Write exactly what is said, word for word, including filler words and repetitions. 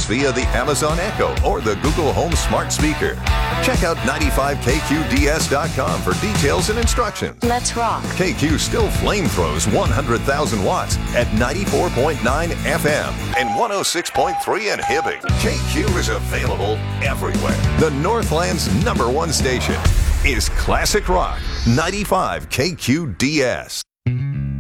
via the Amazon Echo or the Google Home smart speaker. Check out ninety-five K Q D S dot com for details and instructions. Let's rock. K Q still flame throws one hundred thousand watts at ninety-four point nine F M and one oh six point three in Hibbing. K Q is available everywhere. The Northland's number one station is Classic Rock ninety-five K Q D S.